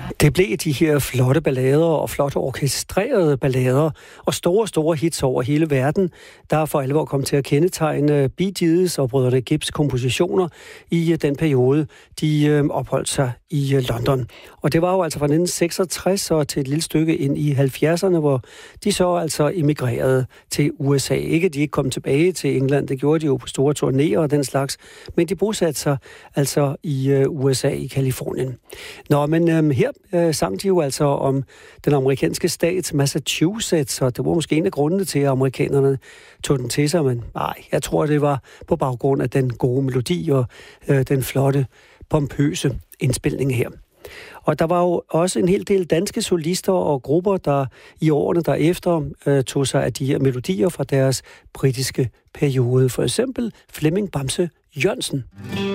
Det blev de her flotte ballader og flotte orkestrerede ballader og store hits over hele verden, der for alvor kom til at kendetegne Bee Gees og brødrene Gibbs kompositioner i den periode, de opholdt sig i London. Og det var jo altså fra 1966 og til et lille stykke ind i 70'erne, hvor de så altså emigrerede til USA. Ikke at de ikke kom tilbage til England, det gjorde de jo på store turnéer og den slags, men de bosatte sig altså i USA, i Kalifornien. Nå, men her sang de jo altså om den amerikanske stat Massachusetts, og det var måske en af grundene til, at amerikanerne tog den til sig, men nej, jeg tror, det var på baggrund af den gode melodi og den flotte, pompøse indspilning her. Og der var jo også en hel del danske solister og grupper, der i årene derefter tog sig af de her melodier fra deres britiske periode. For eksempel Flemming Bamse Jørgensen.